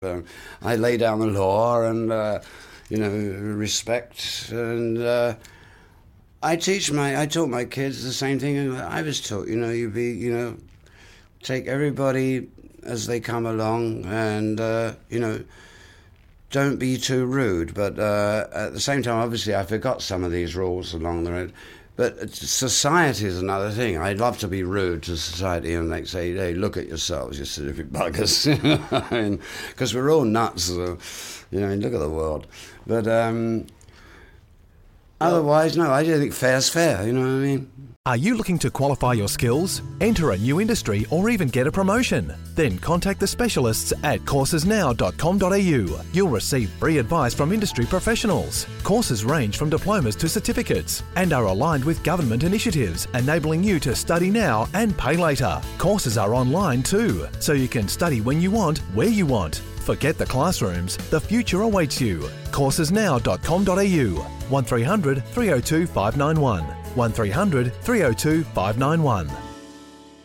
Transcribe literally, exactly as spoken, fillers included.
Um, I lay down the law and, uh, you know, respect, and uh, I teach my, I taught my kids the same thing I was taught. You know, you be, you know, take everybody as they come along, and uh, you know, don't be too rude. But uh, at the same time, obviously, I forgot some of these rules along the road. But society is another thing. I'd love to be rude to society and like say, hey, look at yourselves, you silly buggers. I mean, because we're all nuts. So, you know, look at the world. But um, otherwise, no, I don't think fair's fair, you know what I mean? Are you looking to qualify your skills, enter a new industry, or even get a promotion? Then contact the specialists at courses now dot com dot a u. You'll receive free advice from industry professionals. Courses range from diplomas to certificates and are aligned with government initiatives, enabling you to study now and pay later. Courses are online too, so you can study when you want, where you want. Forget the classrooms, the future awaits you. courses now dot com dot a u. one three hundred, three oh two, five nine one. one three hundred, three oh two, five nine one.